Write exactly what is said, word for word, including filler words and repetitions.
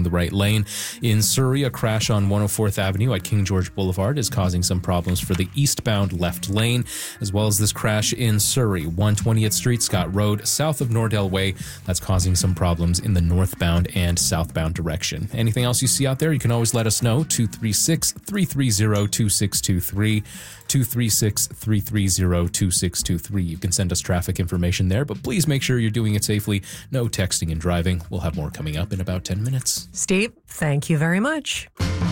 the right lane. In Surrey, a crash on one oh fourth Avenue at King George Boulevard is causing some problems for the eastbound left lane, as well as this crash in Surrey, one twentieth Street, Scott Road, south of Nordell Way. That's causing some problems in the northbound and southbound direction. Anything else you see out there, you can always let us know. two three six, three three zero, two six two three. two three six, three three zero, two six two three. You can send us traffic information there, but please make sure you're doing it safely. No texting and driving. We'll have more coming up in about ten minutes. Steve, thank you very much.